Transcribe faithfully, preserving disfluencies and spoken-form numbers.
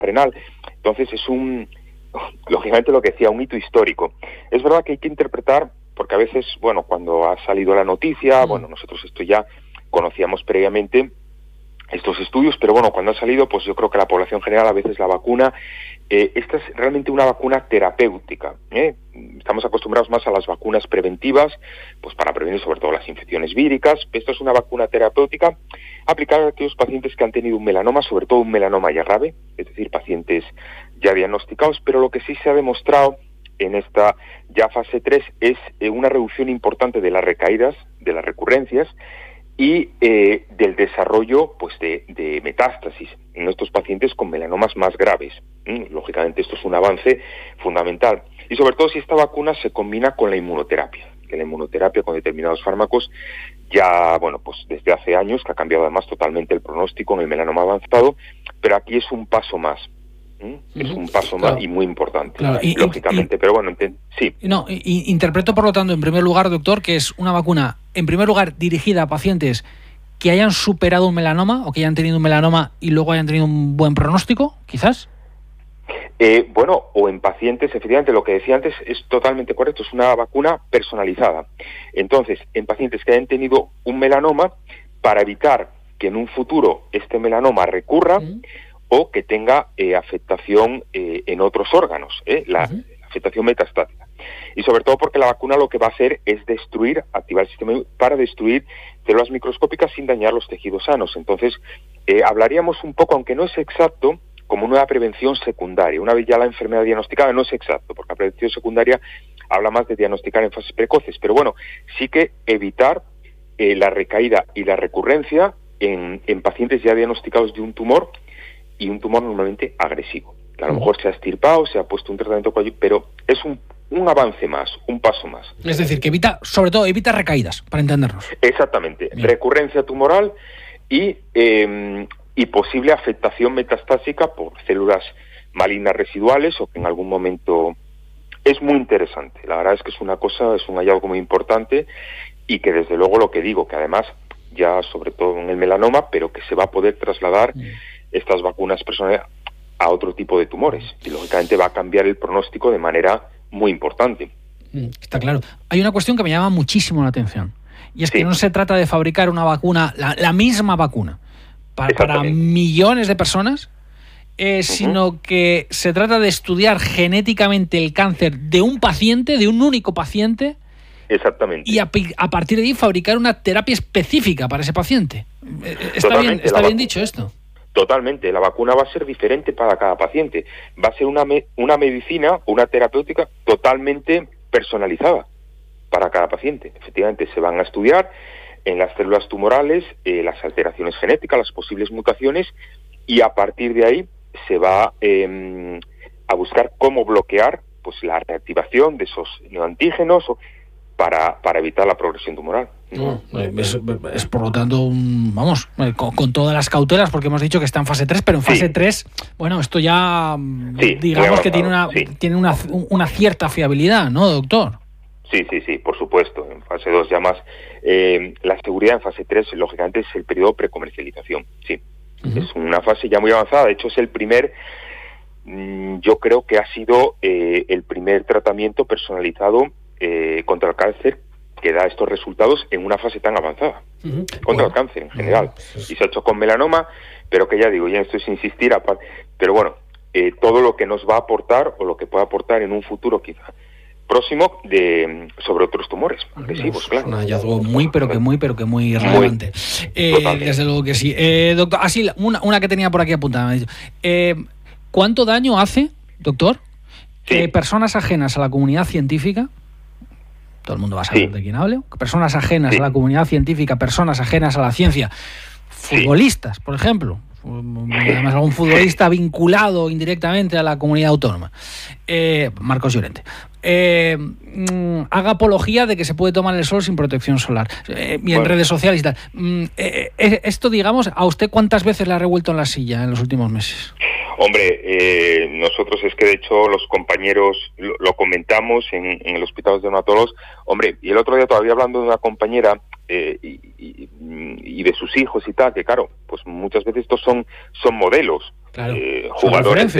renal. Entonces es un, lógicamente lo que decía, un hito histórico. Es verdad que hay que interpretar, porque a veces, bueno, cuando ha salido la noticia, mm. bueno, nosotros esto ya conocíamos previamente estos estudios, pero bueno, cuando ha salido, pues yo creo que la población general, a veces la vacuna, eh, esta es realmente una vacuna terapéutica, ¿eh? Estamos acostumbrados más a las vacunas preventivas, pues para prevenir sobre todo las infecciones víricas. Esto es una vacuna terapéutica aplicada a aquellos pacientes que han tenido un melanoma, sobre todo un melanoma ya grave, es decir, pacientes ya diagnosticados, pero lo que sí se ha demostrado en esta ya fase tres es eh, una reducción importante de las recaídas, de las recurrencias, y eh, del desarrollo pues de, de metástasis en estos pacientes con melanomas más graves. Mm, lógicamente esto es un avance fundamental. Y sobre todo si esta vacuna se combina con la inmunoterapia, que la inmunoterapia con determinados fármacos ya, bueno, pues desde hace años, que ha cambiado además totalmente el pronóstico en el melanoma avanzado, pero aquí es un paso más. ¿Mm? Es un paso claro. más y muy importante, claro. y, lógicamente, y, pero bueno, ent- sí. No, y, interpreto por lo tanto, en primer lugar, doctor, que es una vacuna, en primer lugar, dirigida a pacientes que hayan superado un melanoma o que hayan tenido un melanoma y luego hayan tenido un buen pronóstico, quizás. Eh, bueno, o en pacientes, efectivamente, lo que decía antes es totalmente correcto, es una vacuna personalizada. Entonces, en pacientes que hayan tenido un melanoma, para evitar que en un futuro este melanoma recurra, uh-huh. o que tenga eh, afectación eh, en otros órganos, ¿eh? la, uh-huh. la afectación metastática. Y sobre todo porque la vacuna lo que va a hacer es destruir, activar el sistema para destruir células microscópicas sin dañar los tejidos sanos. Entonces, eh, hablaríamos un poco, aunque no es exacto, como una prevención secundaria. Una vez ya la enfermedad diagnosticada, no es exacto, porque la prevención secundaria habla más de diagnosticar en fases precoces, pero bueno, sí que evitar eh, la recaída y la recurrencia en, en pacientes ya diagnosticados de un tumor, y un tumor normalmente agresivo. Que a lo mejor se ha extirpado, se ha puesto un tratamiento, pero es un, un avance más, un paso más. Es decir, que evita, sobre todo, evita recaídas, para entendernos. Exactamente. Bien. Recurrencia tumoral y, eh, y posible afectación metastásica por células malignas residuales o que en algún momento... Es muy interesante. La verdad es que es una cosa, es un hallazgo muy importante y que desde luego lo que digo, que además ya sobre todo en el melanoma, pero que se va a poder trasladar... Bien. Estas vacunas personales a otro tipo de tumores y lógicamente va a cambiar el pronóstico de manera muy importante. Está claro. Hay una cuestión que me llama muchísimo la atención y es sí. que no se trata de fabricar una vacuna, la, la misma vacuna para, para millones de personas, eh, uh-huh. sino que se trata de estudiar genéticamente el cáncer de un paciente, de un único paciente. Exactamente. Y a, a partir de ahí fabricar una terapia específica para ese paciente. ¿Está bien, está bien dicho esto? Totalmente, la vacuna va a ser diferente para cada paciente, va a ser una, me- una medicina, una terapéutica totalmente personalizada para cada paciente. Efectivamente, se van a estudiar en las células tumorales eh, las alteraciones genéticas, las posibles mutaciones, y a partir de ahí se va eh, a buscar cómo bloquear pues la reactivación de esos neoantígenos para, para evitar la progresión tumoral. No, es, es por lo tanto, un, vamos, con, con todas las cautelas, porque hemos dicho que está en fase tres, pero en fase sí. tres, bueno, esto ya, sí, digamos que tiene una sí. tiene una, una cierta fiabilidad, ¿no, doctor? Sí, sí, sí, por supuesto. En fase dos ya más. Eh, la seguridad en fase tres, lógicamente, es el periodo precomercialización, sí. Uh-huh. Es una fase ya muy avanzada, de hecho es el primer, mmm, yo creo que ha sido eh, el primer tratamiento personalizado eh, contra el cáncer que da estos resultados en una fase tan avanzada, uh-huh. contra bueno. el cáncer en general. Uh-huh. Y se ha hecho con melanoma, pero que ya digo, ya esto es insistir, pero bueno, eh, todo lo que nos va a aportar, o lo que pueda aportar en un futuro quizá próximo, de sobre otros tumores agresivos, claro. Un hallazgo muy, pero que muy, pero que muy relevante. Muy, eh, desde luego que sí. Eh, doctor, así, ah, una, una que tenía por aquí apuntada. Eh, ¿Cuánto daño hace, doctor, sí. que personas ajenas a la comunidad científica, todo el mundo va a saber sí. de quién hablo, personas ajenas sí. a la comunidad científica, personas ajenas a la ciencia, futbolistas, sí. por ejemplo, además algún futbolista vinculado indirectamente a la comunidad autónoma, eh, Marcos Llorente, eh, mm, haga apología de que se puede tomar el sol sin protección solar, eh, y en bueno. redes sociales y tal. Mm, eh, eh, esto, digamos, ¿a usted cuántas veces le ha revuelto en la silla en los últimos meses? Hombre, eh, nosotros es que de hecho los compañeros lo, lo comentamos en, en el Hospital de Dermatólogos, hombre, y el otro día todavía hablando de una compañera eh, y, y, y de sus hijos y tal, que claro, pues muchas veces estos son, son modelos, claro, eh, jugadores